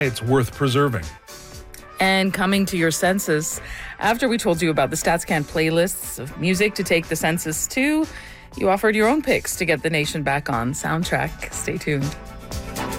It's worth preserving. And coming to your census, after we told you about the StatsCan playlists of music to take the census to, you offered your own picks to get the nation back on soundtrack. Stay tuned.